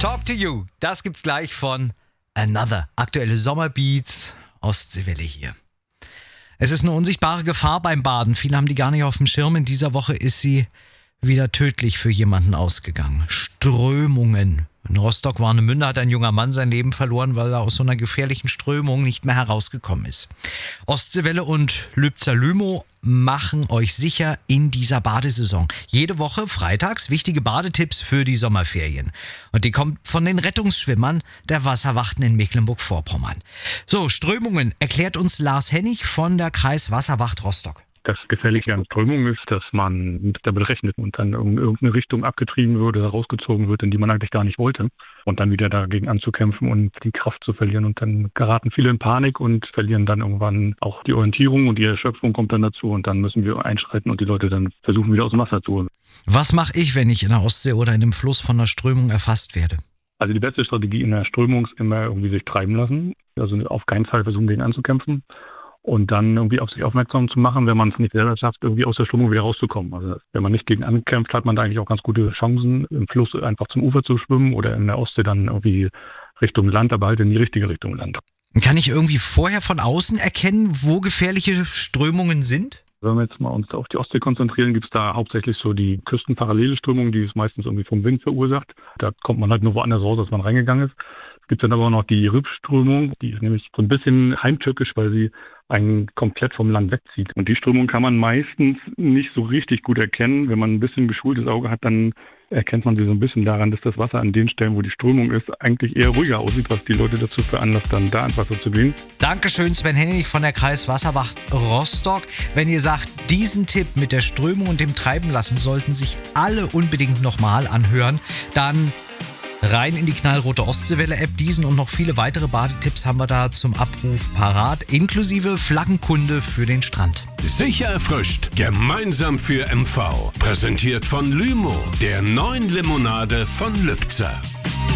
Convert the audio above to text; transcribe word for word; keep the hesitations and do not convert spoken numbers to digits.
Talk to You, das gibt's gleich von Another. Aktuelle Sommerbeats, Ostseewelle hier. Es ist eine unsichtbare Gefahr beim Baden. Viele haben die gar nicht auf dem Schirm. In dieser Woche ist sie wieder tödlich für jemanden ausgegangen. Strömungen. In Rostock-Warnemünde hat ein junger Mann sein Leben verloren, weil er aus so einer gefährlichen Strömung nicht mehr herausgekommen ist. Ostseewelle und Lübzer Lümow machen euch sicher in dieser Badesaison. Jede Woche freitags wichtige Badetipps für die Sommerferien. Und die kommt von den Rettungsschwimmern der Wasserwachten in Mecklenburg-Vorpommern. So, Strömungen erklärt uns Lars Hennig von der Kreiswasserwacht Rostock. Das Gefährliche an Strömungen ist, dass man damit rechnet und dann in irgendeine Richtung abgetrieben wird oder rausgezogen wird, in die man eigentlich gar nicht wollte. Und dann wieder dagegen anzukämpfen und die Kraft zu verlieren. Und dann geraten viele in Panik und verlieren dann irgendwann auch die Orientierung und die Erschöpfung kommt dann dazu. Und dann müssen wir einschreiten und die Leute dann versuchen, wieder aus dem Wasser zu holen. Was mache ich, wenn ich in der Ostsee oder in einem Fluss von einer Strömung erfasst werde? Also die beste Strategie in der Strömung ist immer irgendwie sich treiben lassen. Also auf keinen Fall versuchen, gegen anzukämpfen. Und dann irgendwie auf sich aufmerksam zu machen, wenn man es nicht selber schafft, irgendwie aus der Strömung wieder rauszukommen. Also wenn man nicht gegen ankämpft, hat man da eigentlich auch ganz gute Chancen, im Fluss einfach zum Ufer zu schwimmen oder in der Ostsee dann irgendwie Richtung Land, aber halt in die richtige Richtung Land. Kann ich irgendwie vorher von außen erkennen, wo gefährliche Strömungen sind? Wenn wir jetzt mal uns auf die Ostsee konzentrieren, gibt es da hauptsächlich so die küstenparallele Strömung, die ist meistens irgendwie vom Wind verursacht. Da kommt man halt nur woanders raus, als man reingegangen ist. Es gibt dann aber auch noch die Rübströmung, die ist nämlich so ein bisschen heimtückisch, weil sie einen komplett vom Land wegzieht. Und die Strömung kann man meistens nicht so richtig gut erkennen. Wenn man ein bisschen geschultes Auge hat, dann erkennt man sie so ein bisschen daran, dass das Wasser an den Stellen, wo die Strömung ist, eigentlich eher ruhiger aussieht, was die Leute dazu veranlasst, dann da ans Wasser zu gehen. Dankeschön, Sven Hennig von der Kreiswasserwacht Rostock. Wenn ihr sagt, diesen Tipp mit der Strömung und dem Treiben lassen sollten sich alle unbedingt nochmal anhören, dann rein in die knallrote Ostseewelle-App. Diesen und noch viele weitere Badetipps haben wir da zum Abruf parat, inklusive Flaggenkunde für den Strand. Sicher erfrischt, gemeinsam für M V. Präsentiert von Lümow, der neuen Limonade von Lübzer.